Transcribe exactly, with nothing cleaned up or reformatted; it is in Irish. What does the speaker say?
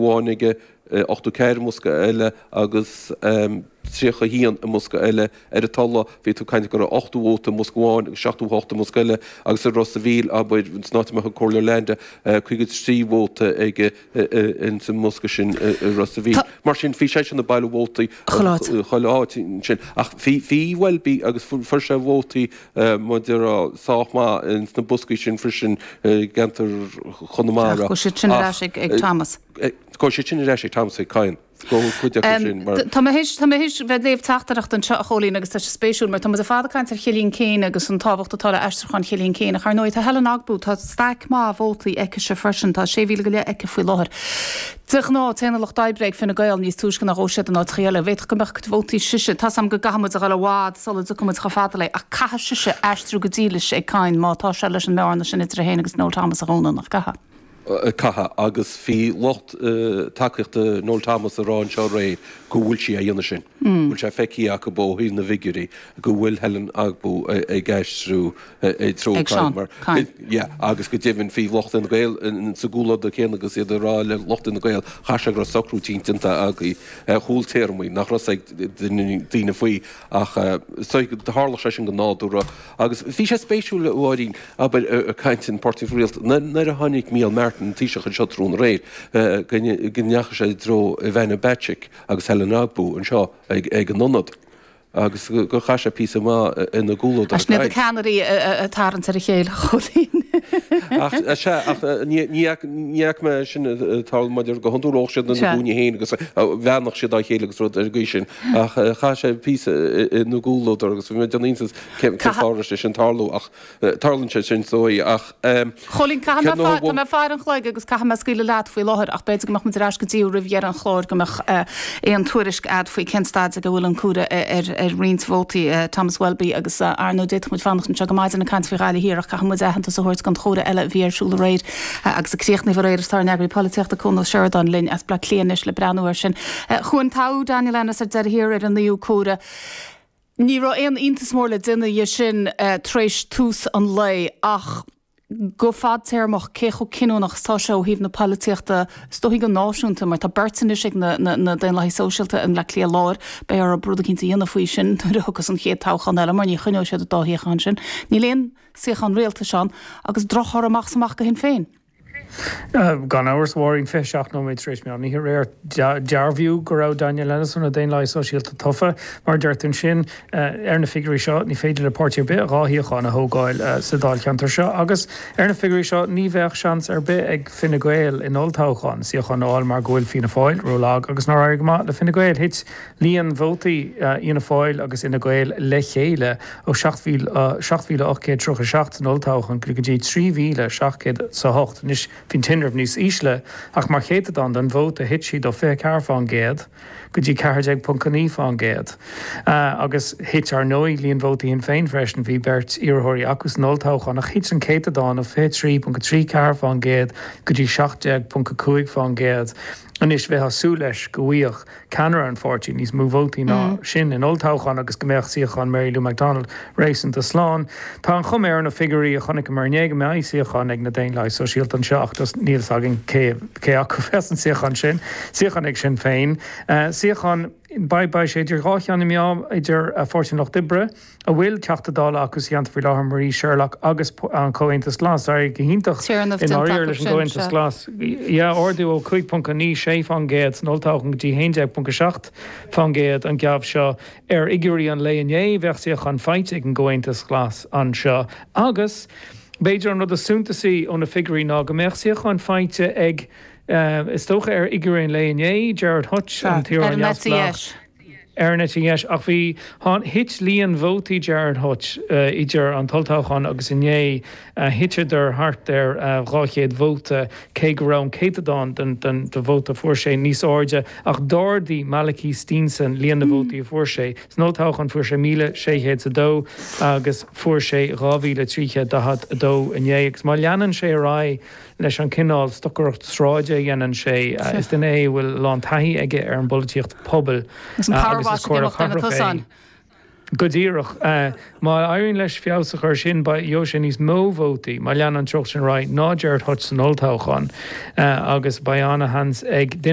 bháinige ochtú ceir musca eile agus tríocha híon a musca eile ar a talla bhí tú caiinte gur ochtú óta muscáin agus seachtú háta musca eile agus a Rosa bhíl a bud snáteach choirle lenda chuigid tríhóta ag in sa musca sin Rosa bhíl. Mar sin fhí sé sin na bailú bhótaí choláin sin. Ach fhí bhfuil bí agus fur sé bhótaí má dear sáachmá in na buscaí sin frisin gentar chunamára. Go sin leis ag Thomas. Go sin leis ag Thomas ag Cain. Tá héis bheit léomh teachtarach an cholín agus tá spéisiú, mar tá a fádaáint ar chilín céine agus an tábhachttatála eisteán chilín céine chu nóid a helan agbú tá staic má bhótaí eice se fersin tá sé bhíle go le eice faoi láthir. Tuch ná téanalach daibreig finna gail níos túiscin nach óisiad an átriile, bhéit go meach go bhótaí siise, tá sam go gahamid a gal bhád solid go cha fáda lei a cai siise eistrú go dílis ag Cain má tá se leis an mearna sin idir a héana agus nó Thomas a róna nach gaha. Caha agus fi locht takeachta Noel Thomas a rán seo ré go bhfuil si a dhéana sin. Bhfuil sé feici a go bó hí na vigurí go bhfuil Helen agbú é gceisrú é tró mar. Agus go déhann fi locht in gail in sa gúla a chéana agus iad rá le locht in gail chaise gur socrútínta agaí chúil téirmí nach ras ag dína faoi ach hála sé sin go nádúra agus fi sé spéisiú le uáirín aber a caiintin portifrialt na a tháinig míl mer tíiseach an seotrún réir gneacha sé dro i bheine Betchic agus Helen Agbú an seo ag an nonad. agus go chaise pí má ina gúla. As na canarí a tarrant ar a chéile cholín. Níag me sin tal maidir go honúró siad na gúine héine agus bhenach siad a chélegus rud ar gí sin. Ach cha sé pí na gúla agus mé danítas ceáir sé sin tarlú ach tarlann sé sin sóí ach Cholín me fear an chláig agus cha me scuile leat faoi láthir ach beidir goach mit ras go dtíú rihéar an chlár goach é an tuairisc ad faoi Kenstad a go bhfuil an cúra ar rins bhótaí Thomas Welby agus Arno dit mu fanach an tegamáid an cant fiáile hir ach cha mu ehananta sa hort gan chóra eile bhíarsúla réid agus a críochna bhar réidir tar nebrí políochtta chun Sheridan linn as bla léanis le breanúir sin. Chuan tá Daniel Lennis ar deir hir ar an níú córa. Ní ra éon intas mór le duine dhé sin tréis tús an lei ach go fad téirmach cécho cinúnach tá seo híomh na políochta stohí go náisiúnta mar tá bertanis ag na den lei socialta an le lí láir be ar a brúda cinnta dhéana faoi sin thugus an chéad táchan eile mar ní chuineú siad a dáhíochan sin. Ní léon sioch an réalta seán agus drochar amach samach go hin féin. Gan áhars waring feach nó méid rééis meán. Ní réir dearmhiú go rá Daniel Lennis na déon lei sosiálta tofa mar deirtún sin ar na figurí seo ní féidir le páirtíir be ráthíochán a thógáil sa dáil cheantar seo agus ar na figurí seo ní bheith seans ar be ag Fine Gael in oltáchan siochan áil mar ghfuil Fianna Fáil rólag agus ná air le Fine Gael hit líon bhótaí Fianna Fáil agus ina Gael le chéile ó seacht mhíle ochcéad trocha seacht an oltáchan go dtí trí mhíle seachcéad sa hocht níos fin tinderh níos ísle ach mar chéad an den bhót a hit siad ó fé cear fáin géad go dtí ceirdeag puncaní fáin géad. Agus hit ar nói líon bhótaí in féin freisin bhí bert iarthirí agus nóiltáchan ach hit an chéad an ó fé trí punca trí cear fáin géad go dtí seachdeag punca cúig fáin géad. An is bheith asú leis go bhuíoch canar an fáirtí níos mú bhótaí ná sin in oltáchan agus go méoch siochan Mary Lou MacDonald rééisint a sláán. Tá an chuméir na figurí a chonig mar néige mé siochan ag na déon lei sosiálta an seach dus níl agin cé acu fesan siochan sin siochan ag sin féin. Siochan Ba ba sé idir ráan i meam idir a fórtin nach dibre a bhfuil teachtadála agus seanta fao láthair Marie Sherlock agus an comhaontas glas ar go hintach in áir leis an comhaontas glas. Ja orú ó chuig punca ní sé fan géad nóiltáchan go dtí héideag punca seacht fan géad an ceabh seo ar igurí an léonné bheitsioch an feite ag an comhaontas glas an seo. Agus beidir an rud a súntasaí ó na figurí ná go méoch an feite ag Uh, is tócha ar igurain léonné Gerard Hutch an tíor an Ernet yes ach bhí hit líon bhótaí Gerard Hutch idir an toltáchan agus inné hitidir hart ar ráchéad bhóta cé go rán céadán den de bhóta fuair sé níos áide ach dádaí Malachi Steenson líon na bhótaí fuair sé. Snótáchan fuair sé míle séhéad sa dó agus fuair sé ráhíle tríche dahad a dó inné agus má leanan sé rá leis an cinál stochart sráide dhéanaan sé is den é bhfuil lán taí aige ar an bolíocht pobl Godíireach má éironn leis fiabhsa chuir sin ba jo sin níos mó bhótaí má leanan trocht sin rá ná Gerard Hutch an oltáchan agus ba anna hans ag